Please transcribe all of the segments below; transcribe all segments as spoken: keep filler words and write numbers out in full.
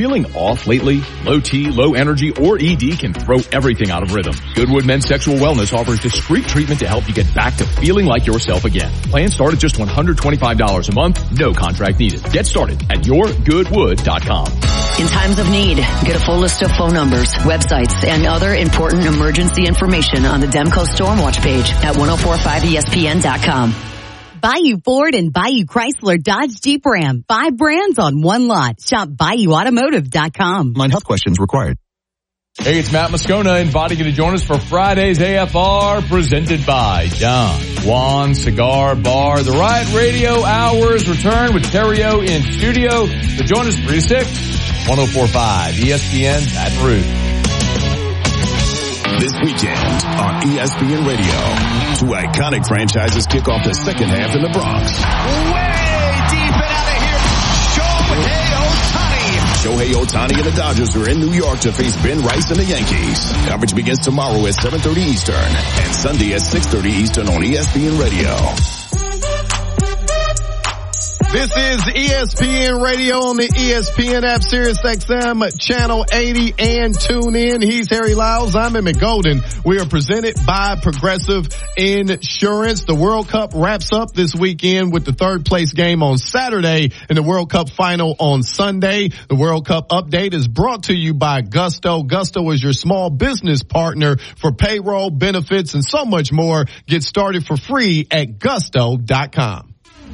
feeling off lately? Low T, low energy, or E D can throw everything out of rhythm. Goodwood Men's Sexual Wellness offers discreet treatment to help you get back to feeling like yourself again. Plans start at just one hundred twenty-five dollars a month, no contract needed. Get started at your goodwood dot com. In times of need, get a full list of phone numbers, websites, and other important emergency information on the Demco Stormwatch page at ten forty-five E S P N dot com. Bayou Ford and Bayou Chrysler Dodge Jeep Ram. Five brands on one lot. Shop bayou automotive dot com. Mind health questions required. Hey, it's Matt Moscona inviting you to join us for Friday's A F R presented by Don Juan Cigar Bar. The Riot Radio Hours return with Terrio in studio. So join us three to six, ten forty-five E S P N Baton Rouge. This weekend on E S P N Radio, two iconic franchises kick off the second half in the Bronx. Way deep and out of here, Shohei Ohtani. Shohei Ohtani and the Dodgers are in New York to face Ben Rice and the Yankees. Coverage begins tomorrow at seven thirty Eastern and Sunday at six thirty Eastern on E S P N Radio. This is E S P N Radio on the E S P N app, Sirius X M, Channel eighty, and tune in. He's Harry Lyles. I'm Emmett Golden. We are presented by Progressive Insurance. The World Cup wraps up this weekend with the third place game on Saturday and the World Cup final on Sunday. The World Cup update is brought to you by Gusto. Gusto is your small business partner for payroll, benefits, and so much more. Get started for free at gusto dot com.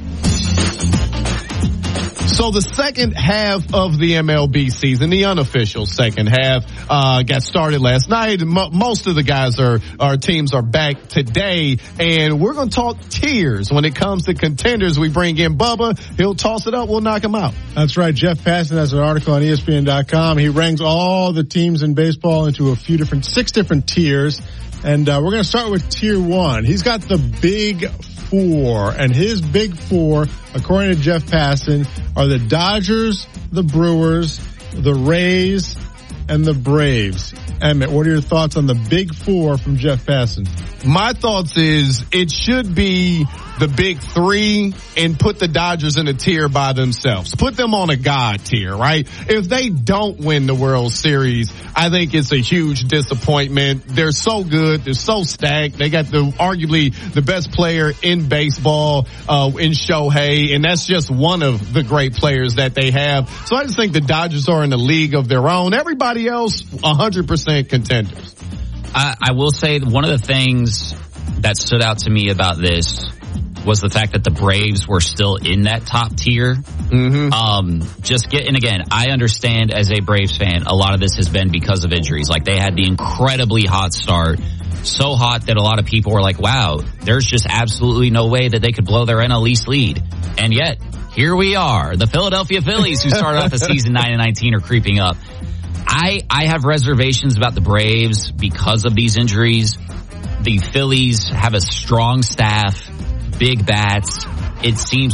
So the second half of the M L B season, the unofficial second half, uh, got started last night. Mo- most of the guys are, our teams are back today, and we're going to talk tiers when it comes to contenders. We bring in Bubba. He'll toss it up. We'll knock him out. That's right. Jeff Passan has an article on E S P N dot com. He ranks all the teams in baseball into a few different, six different tiers. And, uh, we're going to start with tier one. He's got the big four, and his big four, according to Jeff Passan, are the Dodgers, the Brewers, the Rays, and the Braves. Emmett, what are your thoughts on the big four from Jeff Passan? My thoughts is it should be the big three and put the Dodgers in a tier by themselves. Put them on a God tier, right? If they don't win the World Series, I think it's a huge disappointment. They're so good. They're so stacked. They got the arguably the best player in baseball, uh, in Shohei, and that's just one of the great players that they have. So I just think the Dodgers are in a league of their own. Everybody else, one hundred percent contenders. I, I will say one of the things that stood out to me about this was the fact that the Braves were still in that top tier. Mm-hmm. Um, just get, and again, I understand as a Braves fan, a lot of this has been because of injuries. Like they had the incredibly hot start, so hot that a lot of people were like, wow, there's just absolutely no way that they could blow their N L East lead. And yet, here we are. The Philadelphia Phillies, who started off the season nine and nineteen, are creeping up. I, I have reservations about the Braves because of these injuries. The Phillies have a strong staff, big bats. It seems